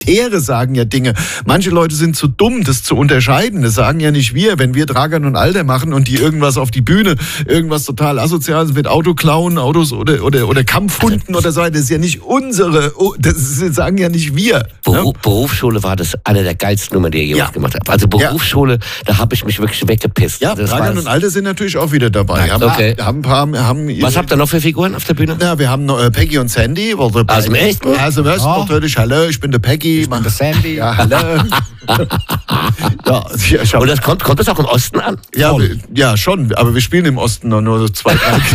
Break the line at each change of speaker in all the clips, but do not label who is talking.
Charaktere sagen ja Dinge. Manche Leute sind zu dumm, das zu unterscheiden. Das sagen ja nicht wir. Wenn wir Dragan und Alter machen und die irgendwas auf die Bühne, irgendwas total Asoziales mit Autoklauen, Autos oder Kampfhunden oder so, das ist ja nicht unsere, das sagen ja nicht wir.
Berufsschule war das eine der geilsten Nummern, die ihr jemals gemacht habt. Also Berufsschule, da habe ich mich wirklich weggepisst.
Ja, Dragan und Alter sind natürlich auch wieder dabei.
Okay.
Was
habt ihr noch für Figuren auf der Bühne?
Ja, wir haben Peggy und Sandy.
Aus dem Echten?
Aus dem Echten natürlich. Hallo, ich bin der Peggy.
Ich bin der Sandy.
Ja, hallo.
Und das kommt das auch im Osten an?
Ja, schon. Aber wir spielen im Osten nur so 2,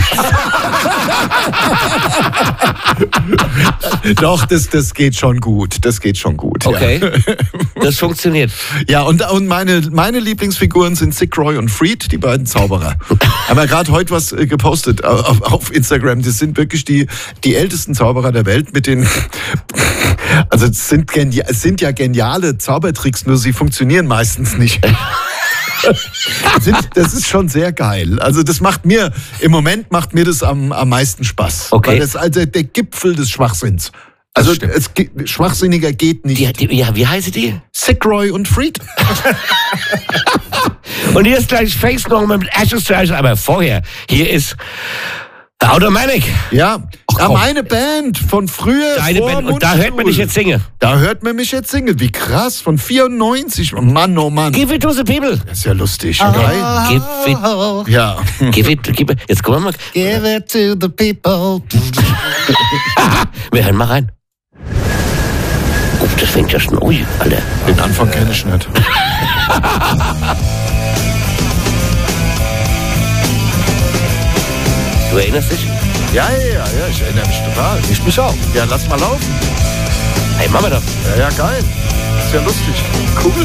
3. Doch, das geht schon gut. Das geht schon gut.
Okay. Ja. Das funktioniert.
Ja, und meine Lieblingsfiguren sind Sick Roy und Freed, die beiden Zauberer. Haben wir gerade heute was gepostet auf Instagram. Das sind wirklich die ältesten Zauberer der Welt mit den. Also es sind ja geniale Zaubertricks, nur sie funktionieren meistens nicht. Das ist schon sehr geil. Also im Moment macht mir das am meisten Spaß.
Okay.
Weil das ist also der Gipfel des Schwachsinns. Also schwachsinniger geht nicht.
Wie heißen die?
Sick Roy und Freed.
Und hier ist gleich Face nochmal mit Ashes to Ashes, aber vorher, hier ist Automatic.
Ja, meine Band von früher.
Deine Band. Und da hört man dich jetzt singen.
Wie krass, von 94. Mann, oh Mann.
Give it to the people.
Das ist ja lustig, oder?
Give it.
Ja.
Give it. Jetzt gucken wir mal.
Give it to the people.
Wir hören mal rein. Oh, das fängt ja schon. Ui, Alter.
Den Anfang kenne ich nicht.
Du erinnerst dich?
Ja, ich erinnere mich total.
Ich mich auch.
Ja, lass mal laufen.
Hey, machen wir doch.
Ja, geil. Ist ja lustig. Cool.